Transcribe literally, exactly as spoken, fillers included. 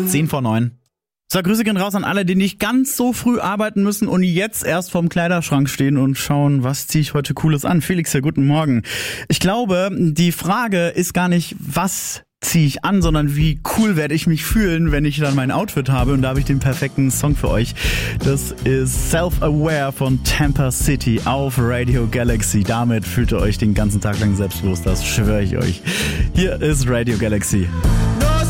zehn vor neun. So, Grüße gehen raus an alle, die nicht ganz so früh arbeiten müssen und jetzt erst vorm Kleiderschrank stehen und schauen, was ziehe ich heute Cooles an. Felix, ja, guten Morgen. Ich glaube, die Frage ist gar nicht, was ziehe ich an, sondern wie cool werde ich mich fühlen, wenn ich dann mein Outfit habe. Und da habe ich den perfekten Song für euch. Das ist Self-Aware von Tampa City auf Radio Galaxy. Damit fühlt ihr euch den ganzen Tag lang selbstbewusst, das schwöre ich euch. Hier ist Radio Galaxy.